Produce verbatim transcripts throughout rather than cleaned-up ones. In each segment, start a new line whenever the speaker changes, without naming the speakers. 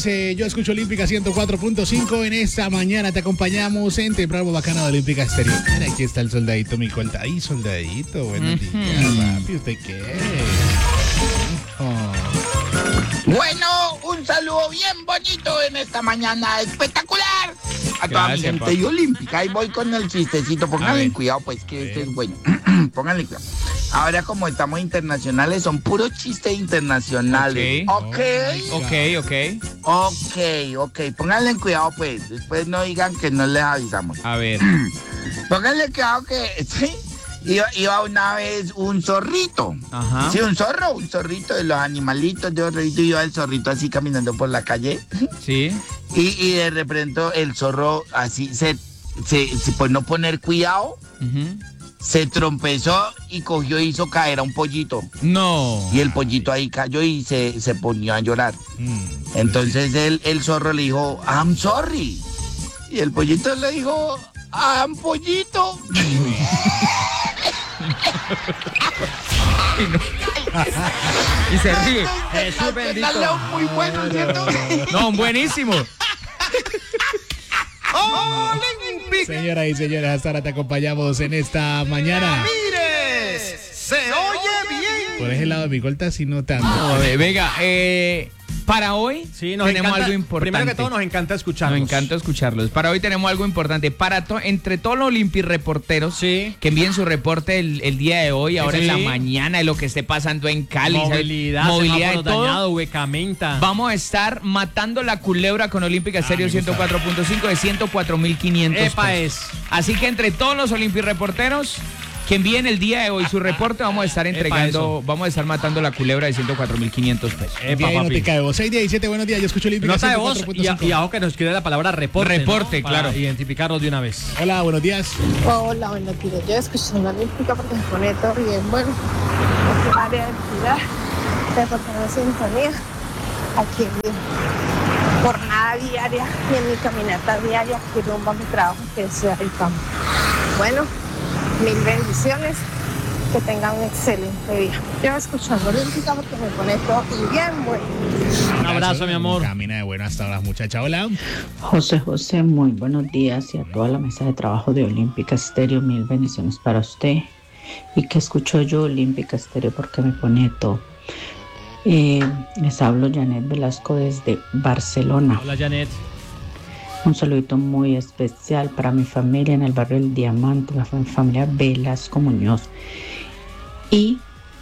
Yo escucho Olímpica ciento cuatro punto cinco. En esta mañana te acompañamos en Temprano Bacana de Olímpica Estéreo. Mira, aquí está el soldadito, mi colta. Ay, soldadito, buenos días, papi. ¿Usted qué? Oh.
Bueno, un saludo bien bonito en esta mañana espectacular a toda mi gente de Olímpica. Ahí voy con el chistecito. Pónganle cuidado, pues, que este es bueno. Pónganle cuidado. Ahora, como estamos internacionales, son puros chistes internacionales. Ok.
Ok, ok.
Ok, ok. Pónganle cuidado, pues. Después no digan que no les avisamos.
A ver.
Pónganle cuidado que, sí, iba, iba una vez un zorrito.
Ajá.
Sí, un zorro, un zorrito de los animalitos de zorrito. Iba el zorrito así caminando por la calle.
Sí.
Y, y de repente el zorro así, se, se, se por no poner cuidado,
Uh-huh.
se trompezó y cogió y hizo caer a un pollito.
No.
Y el pollito ahí cayó y se, se ponía a llorar.
Mm.
Entonces el, el zorro le dijo, I'm sorry. Y el pollito le dijo, I'm pollito.
Y se ríe.
Jesús bendito. Muy bueno, ¿cierto?
No, buenísimo.
Señoras y señores, hasta ahora te acompañamos en esta mañana.
¡Mires! ¡Se oye bien!
Por ese lado de mi colta, sí no tanto.
No, ve- venga, eh, para hoy
Sí, nos
tenemos
encanta,
algo importante.
Primero que todo, nos encanta escucharlos.
Nos encanta escucharlos. Para hoy tenemos algo importante. Para to- entre todos los Olimpi-reporteros
Sí.
que envíen su reporte el, el día de hoy, ahora
Sí.
en la mañana, de lo que esté pasando en Cali, ¿sabes?
Movilidad,
movilidad de
semáforos
todo.
dañado, Huecamenta.
Vamos a estar matando la culebra con Olímpica Estéreo
me gusta.
ciento cuatro punto cinco de ciento cuatro mil quinientos
Epa
pesos.
es.
Así que entre todos los Olimpi-reporteros que envíen el día de hoy su reporte, vamos a estar entregando,
eso.
vamos a estar matando la culebra de ciento cuatro mil quinientos pesos.
Epa,
Día y no
papi.
te cae vos. seis diecisiete, buenos días. Yo escucho Olímpica
Nota de
ciento
voz
cuatro punto
y, a-
cinco.
y abajo que nos escribe la palabra reporte.
Reporte,
¿no? Para
claro.
identificarlos de una vez.
Hola, buenos días.
Hola, buenos días. Yo escucho la Olímpica porque se pone todo bien. Bueno, es el área de ciudad, reportando sintonía aquí en mi jornada diaria y en mi caminata diaria que rumbo a mi trabajo, que es Ciudad del Campo. Bueno, mil bendiciones. Que tengan un excelente día. Yo escuchando Olímpica porque me pone todo bien bueno.
Un abrazo, mi amor.
Camina de bueno hasta ahora, muchacha. Hola.
José José, muy buenos días y a toda la mesa de trabajo de Olímpica Estéreo, mil bendiciones para usted. ¿Y que escucho yo Olímpica Estéreo porque me pone todo? Eh, les hablo Janet Velasco desde Barcelona.
Hola, Janet.
Un saludito muy especial para mi familia en el barrio El Diamante, la fam- familia Velasco Muñoz. Y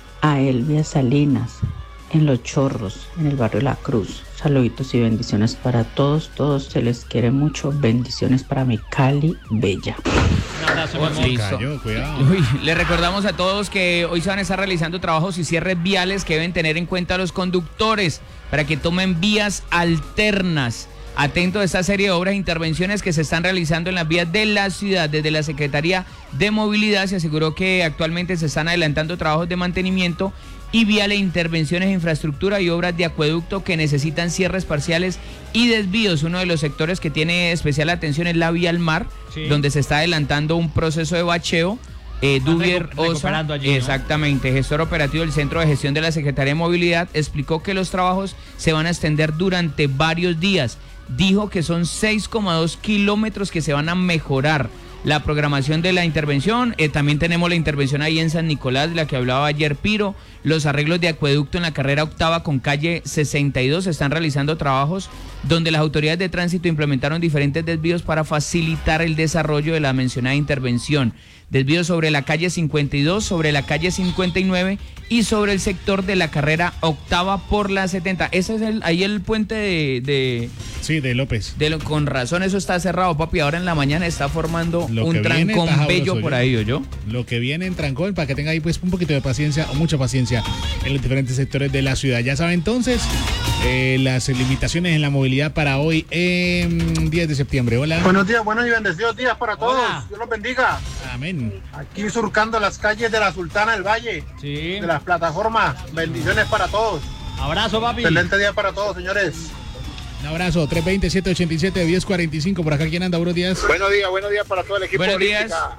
a Elvia Salinas en Los Chorros, en el barrio La Cruz. Saluditos y bendiciones para todos, todos se les quiere mucho. Bendiciones para mi Cali Bella.
Un abrazo, mi amor.
Listo.
Cayó, cuidado.
Uy, le recordamos a todos que hoy se van a estar realizando trabajos y cierres viales que deben tener en cuenta los conductores para que tomen vías alternas. Atento a esta serie de obras e intervenciones que se están realizando en las vías de la ciudad. Desde la Secretaría de Movilidad se aseguró que actualmente se están adelantando trabajos de mantenimiento y viales, intervenciones de infraestructura y obras de acueducto que necesitan cierres parciales y desvíos. Uno de los sectores que tiene especial atención es la vía al mar,
Sí.
donde se está adelantando un proceso de bacheo. Eh,
Están
Dubier
recu- recuperando
Osa,
allí, ¿no?
exactamente, gestor operativo del Centro de Gestión de la Secretaría de Movilidad, explicó que los trabajos se van a extender durante varios días. Dijo que son seis coma dos kilómetros que se van a mejorar la programación de la intervención. Eh, también tenemos la intervención ahí en San Nicolás, de la que hablaba ayer Piro. Los arreglos de acueducto en la carrera octava con calle sesenta y dos. Se están realizando trabajos donde las autoridades de tránsito implementaron diferentes desvíos para facilitar el desarrollo de la mencionada intervención. Desvíos sobre la calle cincuenta y dos, sobre la calle cincuenta y nueve y sobre el sector de la carrera octava por la setenta. Ese es el, ahí el puente de, de,
Sí, de López.
de lo, con razón eso está cerrado, papi. Ahora en la mañana está formando
Lo
un
que viene
trancón
está
bello
sabroso,
por
yo.
ahí, ¿yo?
Lo que viene en trancón, para que tenga ahí pues un poquito de paciencia o mucha paciencia en los diferentes sectores de la ciudad. Ya saben entonces eh, las limitaciones en la movilidad para hoy, eh, diez de septiembre. Hola.
Buenos días, buenos y bendecidos días para todos.
Hola.
Dios los bendiga.
Amén.
Aquí surcando las calles de la Sultana del Valle,
Sí.
de las plataformas. Bendiciones para todos.
Abrazo, papi.
Excelente día para todos, señores.
Un abrazo. tres veinte, siete ochenta y siete, diez cuarenta y cinco. Por acá, ¿quién anda? Buenos días.
Buenos días, buenos días para todo el equipo
Buenos
Olímpica.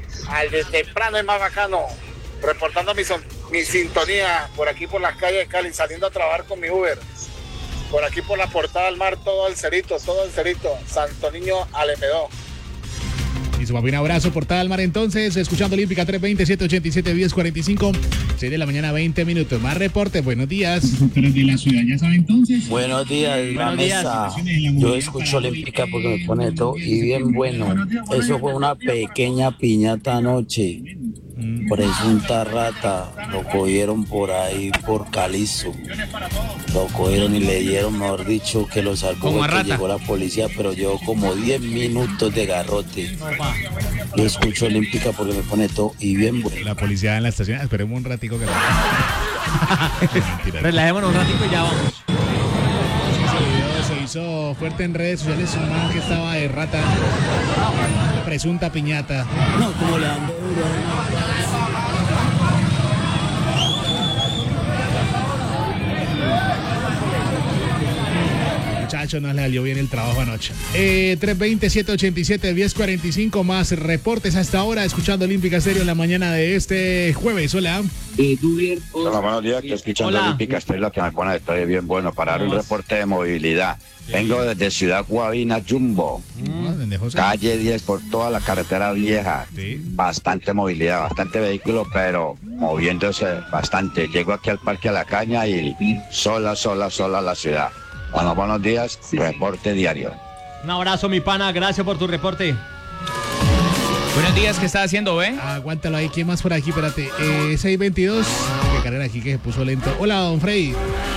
Al de temprano es más bacano. Reportando mi, son- mi sintonía por aquí por las calles de Cali, saliendo a trabajar con mi Uber. Por aquí por la Portada del Mar, todo el cerito, todo el cerito. Santo Niño Alemedó.
Y su papi, un abrazo, Portada del Mar entonces, escuchando Olímpica tres veinte, siete ochenta y siete, diez cuarenta y cinco, seis de la mañana, veinte minutos. Más reportes, buenos días. De la ciudad, ya saben entonces.
Buenos días, la mesa. Yo escucho Olímpica porque me pone todo y bien bueno. Eso fue una pequeña piñata anoche. Presunta rata, lo cogieron por ahí, por Calizo. Lo cogieron y le dieron, mejor dicho, que lo salvó porque llegó la policía, pero llevó como diez minutos de garrote. Yo escucho Olímpica porque me pone todo y bien bueno.
La policía en la estación, esperemos un ratico que
relajémonos un ratico y ya vamos.
Se hizo fuerte en redes sociales un man que estaba de rata, presunta piñata.
No, como le ando
Muchachos, no le salió bien el trabajo anoche. Eh, tres veinte, siete ochenta y siete, diez cuarenta y cinco, más reportes hasta ahora, escuchando Olímpica Estéreo en la mañana de este jueves. Hola.
Hola, buenos días, que escuchando
Hola.
Olímpica Estéreo, lo que me pone estoy bien bueno para dar un reporte de movilidad. Vengo desde Ciudad Guavina, Jumbo, calle diez, por toda la carretera vieja.
Sí.
Bastante movilidad, bastante vehículo, pero moviéndose bastante. Llego aquí al Parque a la Caña y sola, sola, sola la ciudad. Bueno, buenos días, reporte diario.
Un abrazo, mi pana, gracias por tu reporte.
Buenos días, ¿qué está haciendo, ve?
Aguántalo ahí, ¿quién más por aquí? Espérate, eh, seis veintidós, que carrera aquí que se puso lento. Hola, don Freddy.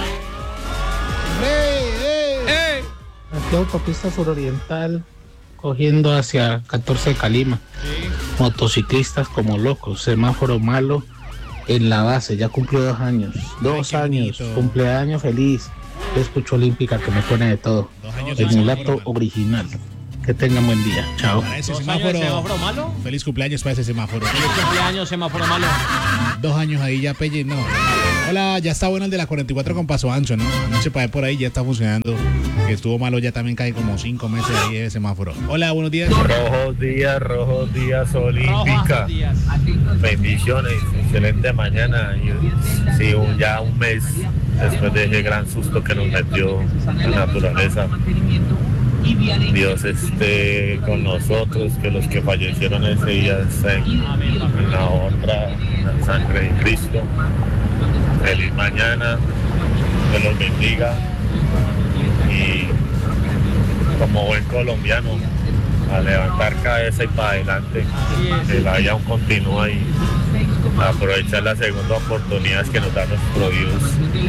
Freddy, eh.
¡Eh!
Aquí autopista suroriental cogiendo hacia catorce de Calima.
Sí.
Motociclistas como locos, semáforo malo en la base, ya cumplió dos años. Dos
Ay,
años,
bonito.
cumpleaños feliz. Yo escucho Olímpica que me pone de todo.
Dos años
El
de
mulato
semáforo,
original. Que tengan buen día. Chao.
Para ese
¿Dos
semáforo,
años de semáforo malo?
feliz cumpleaños para ese semáforo.
Feliz cumpleaños, semáforo malo.
Dos años ahí ya, Pelle, no. Hola, ya está bueno el de la cuarenta y cuatro con paso ancho, ¿no? Anoche para por ahí ya está funcionando. Que estuvo malo, ya también cae como cinco meses ahí ese semáforo. Hola, buenos días.
Rojos días, rojos días, Olímpica.
Rojos días.
Bendiciones, excelente mañana. Y, sí, un, ya un mes después de ese gran susto que nos metió la naturaleza. Dios esté con nosotros, que los que fallecieron ese día estén en la honra, en la sangre de Cristo. Feliz mañana, que los bendiga y como buen colombiano, a levantar cabeza y para adelante, que la haya un continuo ahí, aprovechar las segundas oportunidades que nos da nuestro Dios.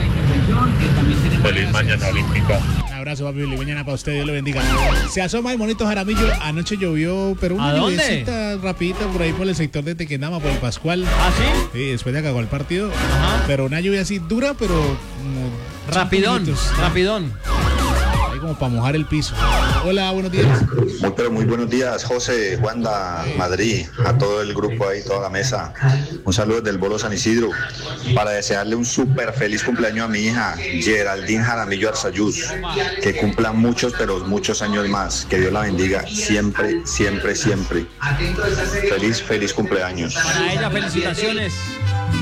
Feliz mañana olímpica.
Un abrazo, papi, y mañana para usted, Dios le bendiga. Se asoma el monito Jaramillo. Anoche llovió, pero una
¿A dónde?
lluviecita rapidita por ahí por el sector de Tequendama, por el Pascual.
¿Ah, sí?
Sí, después de acabó el partido.
Ajá.
Pero una lluvia así dura, pero como
Rapidón,
cinco minutos.
rapidón.
Ahí como para mojar el piso. Hola, buenos días.
Muy, pero muy buenos días, José, Wanda, Madrid, a todo el grupo ahí, toda la mesa. Un saludo desde el Bolo San Isidro para desearle un súper feliz cumpleaños a mi hija, Geraldine Jaramillo Arzayuz, que cumpla muchos, pero muchos años más. Que Dios la bendiga siempre, siempre, siempre. Feliz, feliz cumpleaños.
Para ella, felicitaciones.